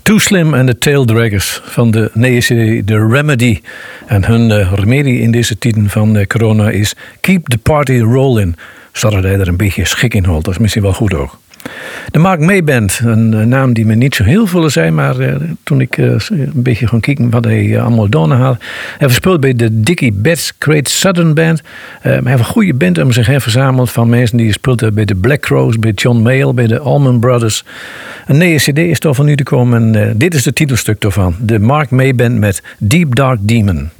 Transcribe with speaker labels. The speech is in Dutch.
Speaker 1: Too Slim en de Taildraggers van de nieuwe CD The Remedy. En hun remedie in deze tijden van corona is Keep the Party Rollin'. Zodat hij er een beetje schik in holt. Dat is misschien wel goed ook. De Mark May Band, een naam die me niet zo heel veel zei, maar toen ik een beetje ging kijken wat hij allemaal gedaan had. Hij speelt bij de Dickie Betts Great Southern Band. Hij heeft een goede band om zich heen verzameld van mensen die speelden bij de Black Crowes, bij John Mayall, bij de Allman Brothers. Een nieuwe CD is toch van nu te komen en dit is het titelstuk daarvan. De Mark May Band met Deep Dark Demon.